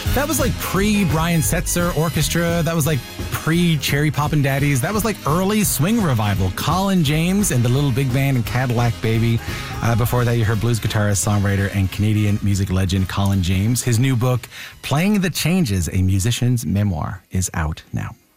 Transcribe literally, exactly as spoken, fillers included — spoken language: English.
That was like pre-Brian Setzer Orchestra. That was like pre-Cherry Poppin' Daddies. That was like early swing revival. Colin James and the Little Big Band and Cadillac Baby. Uh, before that, you heard blues guitarist, songwriter, and Canadian music legend Colin James. His new book, Playing the Changes, A Musician's Memoir, is out now.